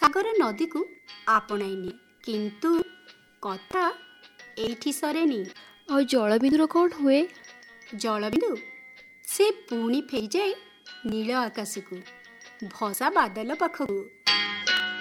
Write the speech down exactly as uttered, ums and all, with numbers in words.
ସାଗର ନଦୀକୁ ଆପଣାଇ ନିଏ, କିନ୍ତୁ କଥା ଏଇଠି ସରେନି। ଆଉ ଜଳବିନ୍ଦୁର କ'ଣ ହୁଏ? ଜଳବିନ୍ଦୁ ସେ ପୁଣି ଫେରିଯାଏ ନୀଳ ଆକାଶକୁ, ଭସା ବାଦଲ ପାଖକୁ।